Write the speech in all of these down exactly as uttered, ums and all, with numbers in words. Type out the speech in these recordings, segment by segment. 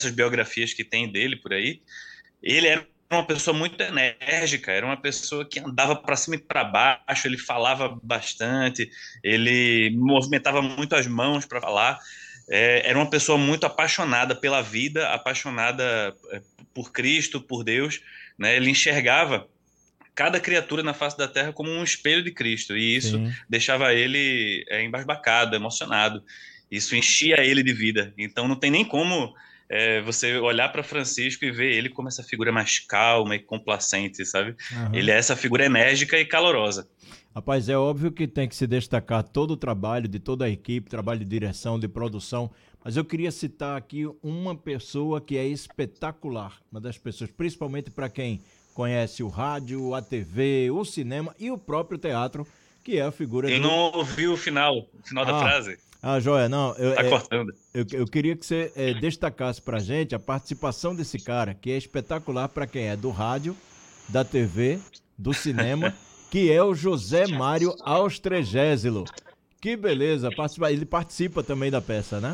biografias que tem dele por aí, ele era uma pessoa muito enérgica, era uma pessoa que andava para cima e para baixo, ele falava bastante, ele movimentava muito as mãos para falar, é, era uma pessoa muito apaixonada pela vida, apaixonada é, por Cristo, por Deus, né? Ele enxergava cada criatura na face da terra como um espelho de Cristo, e isso Sim. deixava ele é, embasbacado, emocionado. Isso enchia ele de vida. Então não tem nem como é, você olhar para Francisco e ver ele como essa figura mais calma e complacente, sabe? Ele Aham. é essa figura enérgica e calorosa. Rapaz, é óbvio que tem que se destacar todo o trabalho de toda a equipe, trabalho de direção, de produção, mas eu queria citar aqui uma pessoa que é espetacular, uma das pessoas, principalmente para quem conhece o rádio, a T V, o cinema e o próprio teatro, que é a figura Eu do... não ouvi o final, o final da Ah, frase. ah, joia, não, eu, Tá é, cortando. eu, eu queria que você é, destacasse pra gente a participação desse cara, que é espetacular para quem é do rádio, da T V, do cinema, que é o José Mário Austrégésilo. Que beleza, participa, ele participa também da peça, né?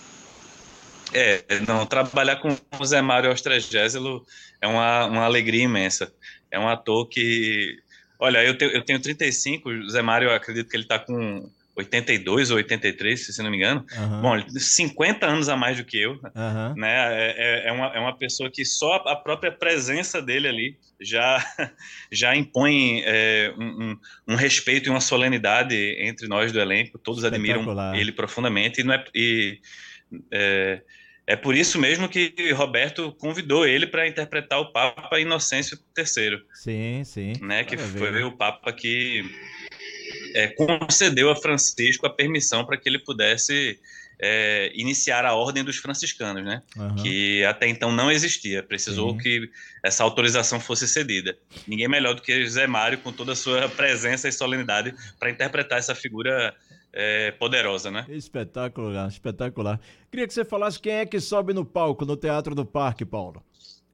É, não, trabalhar com o Zé Mário Austrégésilo é uma, uma alegria imensa. É um ator que, olha, eu, te, eu tenho trinta e cinco, o Zé Mário, eu acredito que ele está com oitenta e dois ou oitenta e três, se não me engano. Aham, Bom, ele tem cinquenta anos a mais do que eu, aham. né? É, é, é uma, é uma pessoa que só a própria presença dele ali já, já impõe é, um, um, um respeito e uma solenidade entre nós do elenco. Todos admiram Espetacular. ele profundamente e não é. E, é, é por isso mesmo que Roberto convidou ele para interpretar o Papa Inocêncio terceiro, Sim, sim. né, que foi Maravilha. o Papa que é, concedeu a Francisco a permissão para que ele pudesse é, iniciar a Ordem dos Franciscanos, né, Aham, que até então não existia. Precisou sim. que essa autorização fosse cedida. Ninguém melhor do que José Mário, com toda a sua presença e solenidade, para interpretar essa figura é, poderosa, né? Espetacular, espetacular. Queria que você falasse quem é que sobe no palco no Teatro do Parque, Paulo.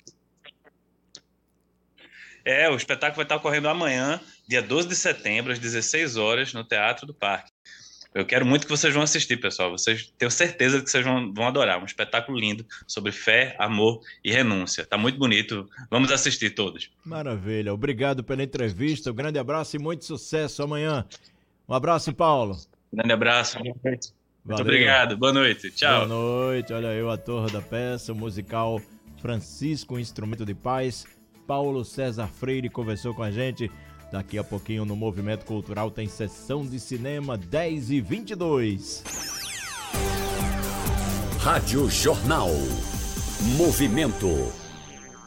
É, o espetáculo vai estar ocorrendo amanhã, dia doze de setembro, às dezesseis horas, no Teatro do Parque. Eu quero muito que vocês vão assistir, pessoal. Vocês tenho certeza que vocês vão, vão adorar. Um espetáculo lindo sobre fé, amor e renúncia. Tá muito bonito. Vamos assistir todos. Maravilha. Obrigado pela entrevista. Um grande abraço e muito sucesso amanhã. Um abraço, Paulo. Grande abraço. Muito Valeu. obrigado. Boa noite. Boa Tchau. noite. Olha aí o ator da peça, o musical Francisco, um Instrumento de Paz. Paulo César Freire conversou com a gente. Daqui a pouquinho no Movimento Cultural tem sessão de cinema dez e vinte e dois. Rádio Jornal. Movimento.